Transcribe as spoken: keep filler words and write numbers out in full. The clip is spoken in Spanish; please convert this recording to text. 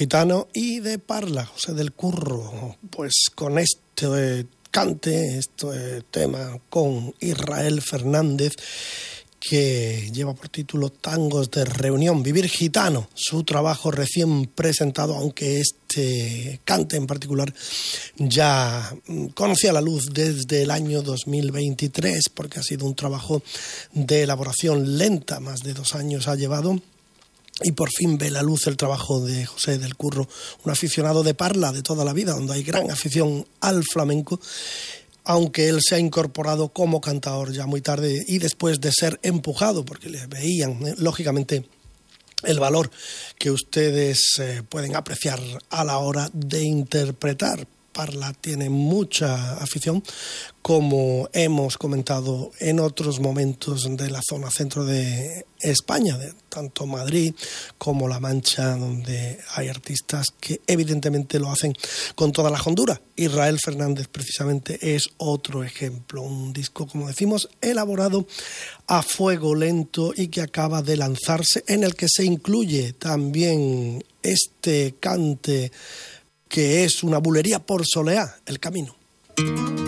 gitano y de Parla, José del Curro, pues con este cante, este tema con Israel Fernández, que lleva por título Tangos de Reunión, Vivir Gitano, su trabajo recién presentado, aunque este cante en particular ya conocía la luz desde el año dos mil veintitrés, porque ha sido un trabajo de elaboración lenta, más de dos años ha llevado. Y por fin ve la luz el trabajo de José del Curro, un aficionado de Parla de toda la vida, donde hay gran afición al flamenco, aunque él se ha incorporado como cantador ya muy tarde y después de ser empujado, porque le veían, eh, lógicamente, el valor que ustedes eh, pueden apreciar a la hora de interpretar. Parla tiene mucha afición, como hemos comentado en otros momentos de la zona centro de España, de tanto Madrid como La Mancha, donde hay artistas que evidentemente lo hacen con toda la hondura. Israel Fernández precisamente es otro ejemplo, un disco, como decimos, elaborado a fuego lento y que acaba de lanzarse, en el que se incluye también este cante que es una bulería por Soleá, El Camino.